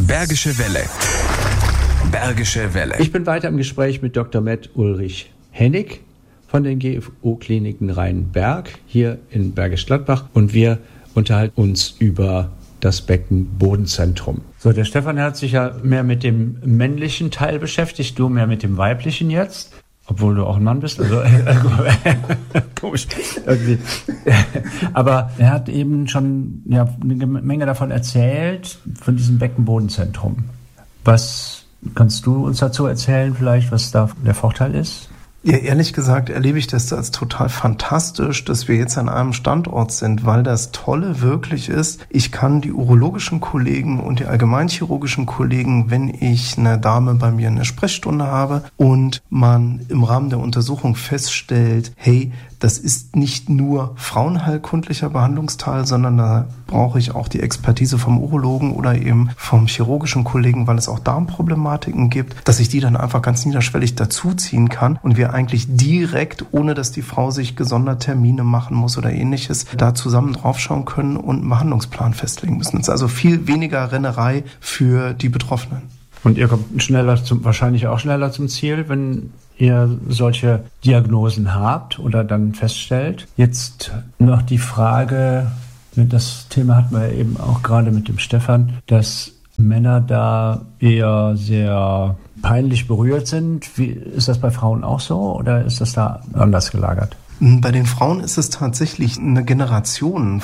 Bergische Welle. Bergische Welle. Ich bin weiter im Gespräch mit Dr. Med Ulrich Hennig von den GFO-Kliniken Rheinberg hier in Bergisch Gladbach und wir unterhalten uns über das Beckenbodenzentrum. So, der Stefan hat sich ja mehr mit dem männlichen Teil beschäftigt, du mehr mit dem weiblichen jetzt, obwohl du auch ein Mann bist. Also komisch irgendwie. Aber er hat eben schon eine Menge davon erzählt, von diesem Beckenbodenzentrum. Was kannst du uns dazu erzählen vielleicht, was da der Vorteil ist? Ja, ehrlich gesagt erlebe ich das als total fantastisch, dass wir jetzt an einem Standort sind, weil das Tolle wirklich ist, ich kann die urologischen Kollegen und die allgemeinchirurgischen Kollegen, wenn ich eine Dame bei mir in der Sprechstunde habe und man im Rahmen der Untersuchung feststellt, hey, das ist nicht nur frauenheilkundlicher Behandlungsteil, sondern da brauche ich auch die Expertise vom Urologen oder eben vom chirurgischen Kollegen, weil es auch Darmproblematiken gibt, dass ich die dann einfach ganz niederschwellig dazuziehen kann und wir eigentlich direkt, ohne dass die Frau sich gesondert Termine machen muss oder ähnliches, da zusammen draufschauen können und einen Behandlungsplan festlegen müssen. Es ist also viel weniger Rennerei für die Betroffenen. Und ihr kommt wahrscheinlich auch schneller zum Ziel, wenn ihr solche Diagnosen habt oder dann feststellt. Jetzt noch die Frage, das Thema hatten wir eben auch gerade mit dem Stefan, dass Männer da eher sehr peinlich berührt sind. Ist das bei Frauen auch so oder ist das da anders gelagert? Bei den Frauen ist es tatsächlich eine Generation